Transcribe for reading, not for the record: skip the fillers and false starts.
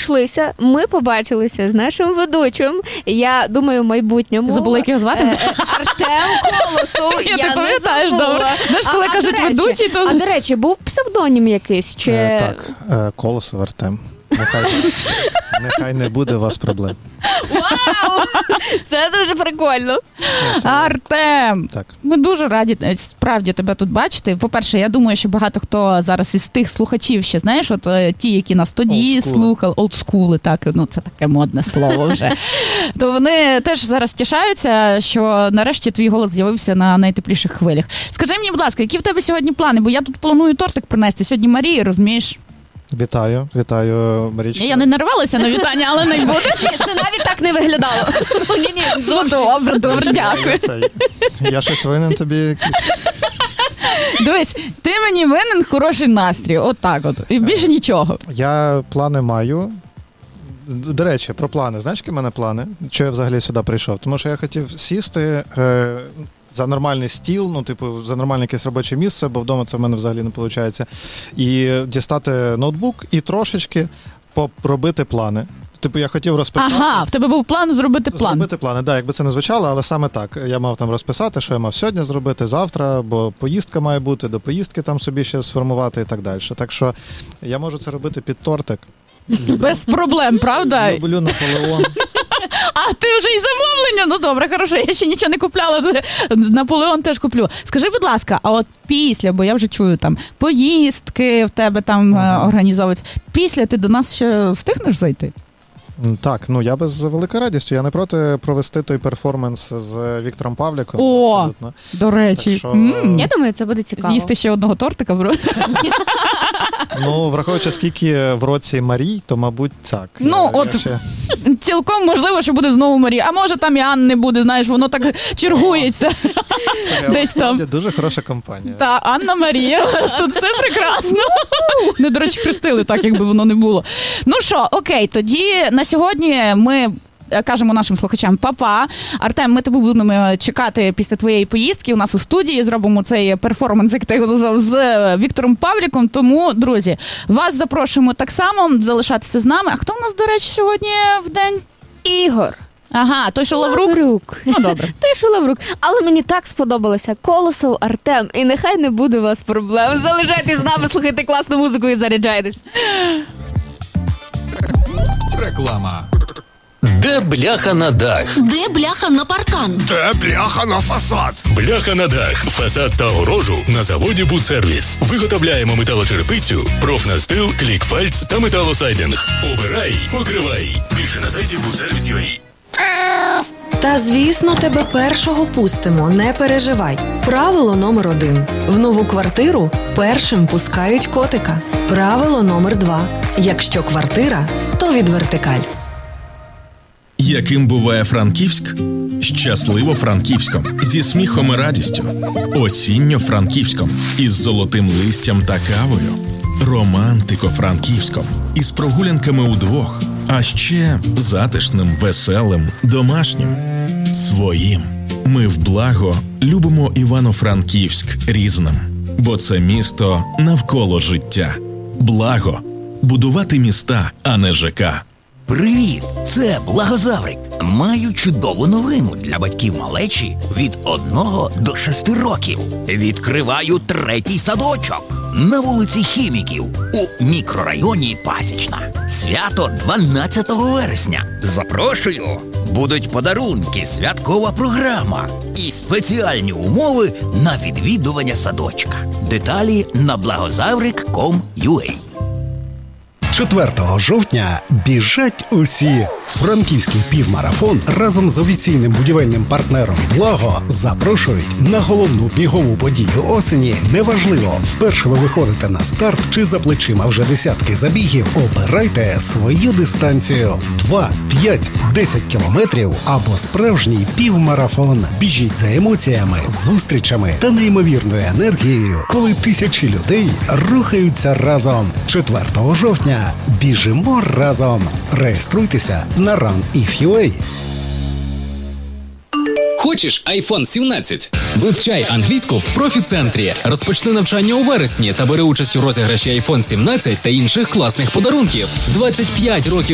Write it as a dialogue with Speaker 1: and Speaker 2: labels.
Speaker 1: зійшлися, ми побачилися з нашим ведучим, я думаю, в майбутньому.
Speaker 2: Ти забула, як його звати?
Speaker 1: Артем Колосов.
Speaker 2: Я ти пам'ятаєш, добре. Знаєш, коли кажуть ведучий, то...
Speaker 1: А, до речі, був псевдонім якийсь? Чи...
Speaker 3: Так, Колосов Артем. Нехай не буде у вас проблем.
Speaker 1: Вау! Це дуже прикольно.
Speaker 2: Артем!
Speaker 3: Так.
Speaker 2: Ми дуже раді справді тебе тут бачити. По-перше, я думаю, що багато хто зараз із тих слухачів ще, знаєш, от ті, які нас тоді слухали, олдскули, так, ну це таке модне слово вже, то вони теж зараз тішаються, що нарешті твій голос з'явився на найтепліших хвилях. Скажи мені, будь ласка, які в тебе сьогодні плани? Бо я тут планую тортик принести. Сьогодні Марії, розумієш?
Speaker 3: Вітаю, Марічка.
Speaker 2: Я не нарвалася на вітання, але не буде.
Speaker 1: Це навіть так не виглядало. Ні, добре, дякую.
Speaker 3: Я щось винен тобі якийсь.
Speaker 2: Дивись, ти мені винен хороший настрій, отак от, і більше нічого.
Speaker 3: Я плани маю. До речі, про плани. Знаєш, які в мене плани? Чого я взагалі сюди прийшов? Тому що я хотів сісти за нормальний стіл, ну, типу, за нормальне якесь робоче місце, бо вдома це в мене взагалі не виходить. І дістати ноутбук і трошечки робити плани. Типу, я хотів розписати.
Speaker 2: Ага, в тебе був план зробити план.
Speaker 3: Зробити плани, так, якби це не звучало, але саме так. Я мав там розписати, що я мав сьогодні зробити, завтра, бо поїздка має бути, до поїздки там собі ще сформувати і так далі. Так що я можу це робити під тортик.
Speaker 2: Без проблем, правда?
Speaker 3: Люблю Наполеон.
Speaker 2: А ти вже і замовлення? Ну добре, хорошо, я ще нічого не купляла, Наполеон теж куплю. Скажи, будь ласка, а от після, бо я вже чую там поїздки в тебе там організовуються, після ти до нас ще встигнеш зайти?
Speaker 3: Так, ну я би з великою радістю. Я не проти провести той перформанс з Віктором Павліком.
Speaker 2: О,
Speaker 3: абсолютно.
Speaker 2: До речі.
Speaker 3: Так що,
Speaker 1: я думаю, це буде цікаво.
Speaker 2: З'їсти ще одного тортика, бро.
Speaker 3: Ну, враховуючи, скільки в році Марій, то, мабуть, так.
Speaker 2: Ну, цілком можливо, що буде знову Марія. А може там і Анни буде, знаєш, воно так чергується. Десь там.
Speaker 3: Дуже хороша компанія.
Speaker 2: Та, Анна Марія, у нас тут все прекрасно. Не, до речі, хрестили так, якби воно не було. Ну що, окей, тоді на сьогодні ми кажемо нашим слухачам па-па. Артем, ми тебе будемо чекати після твоєї поїздки. У нас у студії зробимо цей перформанс, як ти його назвав, з Віктором Павліком. Тому, друзі, вас запрошуємо так само залишатися з нами. А хто у нас, до речі, сьогодні в день?
Speaker 1: Ігор.
Speaker 2: Ага, той, що Лаврук. Ну, добре.
Speaker 1: Той, що Лаврук. Але мені так сподобалося. Колосов, Артем. І нехай не буде у вас проблем. Залишайтесь з нами, слухайте класну музику і заряджайтесь.
Speaker 4: Реклама. Де бляха на дах?
Speaker 5: Де бляха на паркан?
Speaker 6: Де бляха на фасад?
Speaker 4: Бляха на дах, фасад та огорожу на заводі «Будсервіс». Виготовляємо металочерепицю, профнастил, клікфальц та металосайдинг. Обирай, покривай. Більше на сайті «Будсервіс.UA».
Speaker 7: Та, звісно, тебе першого пустимо, не переживай. Правило номер 1. В нову квартиру першим пускають котика. Правило номер 2. Якщо квартира, то від Вертикаль.
Speaker 8: Яким буває Франківськ? Щасливо-Франківськом. Зі сміхом і радістю. Осінньо-Франківськом. Із золотим листям та кавою. Романтико-Франківськом. Із прогулянками удвох. А ще затишним, веселим, домашнім. Своїм. Ми в благо любимо Івано-Франківськ різним. Бо це місто навколо життя. Благо. Будувати міста, а не ЖК.
Speaker 9: Привіт! Це Благозаврик. Маю чудову новину для батьків малечі від 1 до 6 років. Відкриваю 3-й садочок на вулиці Хіміків у мікрорайоні Пасічна. Свято 12 вересня. Запрошую! Будуть подарунки, святкова програма і спеціальні умови на відвідування садочка. Деталі на благозаврик.com.ua.
Speaker 6: 4 жовтня біжать усі. Франківський півмарафон разом з офіційним будівельним партнером «Благо» запрошують на головну бігову подію осені. Неважливо, вперше ви виходите на старт чи за плечима вже десятки забігів, обирайте свою дистанцію. 2, 5, 10 кілометрів або справжній півмарафон. Біжіть за емоціями, зустрічами та неймовірною енергією, коли тисячі людей рухаються разом. 4 жовтня біжимо разом. Реєструйтеся на RunIF.UA.
Speaker 10: Хочеш iPhone 17? Вивчай англійську в профі-центрі. Розпочни навчання у вересні та бери участь у розіграші iPhone 17 та інших класних подарунків. 25 років